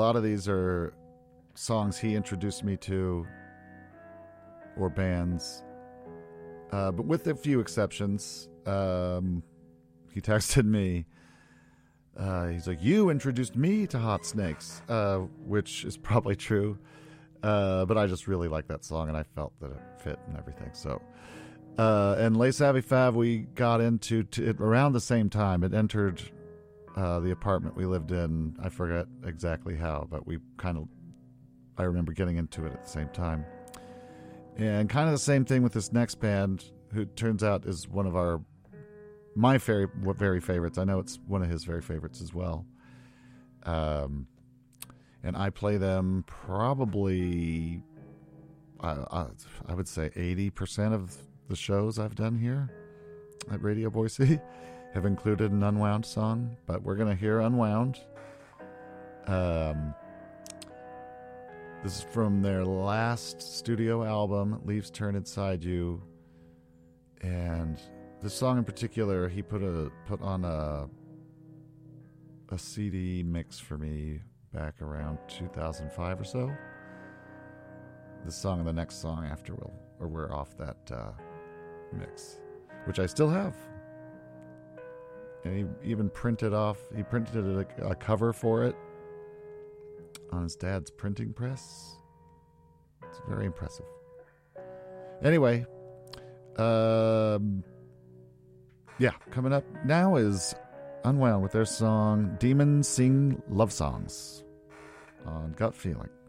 lot of these are songs he introduced me to, or bands, but with a few exceptions. He texted me. He's like, "You introduced me to Hot Snakes," which is probably true. But I just really like that song, and I felt that it fit and everything. So, and Les Savy Fav, we got into it around the same time. It entered the apartment we lived in. I forget exactly how, but I remember getting into it at the same time. And kind of the same thing with this next band, who turns out is one of my very favorites. I know it's one of his very favorites as well. And I play them probably, I would say 80% of the shows I've done here at Radio Boise have included an Unwound song, but we're going to hear Unwound. This is from their last studio album, Leaves Turn Inside You. And this song in particular, he put on a CD mix for me back around 2005 or so. This song and the next song after we're off that mix, which I still have. And he even printed a cover for it on his dad's printing press. It's very impressive. Anyway, coming up now is Unwound with their song Demons Sing Love Songs on Gut Feeling.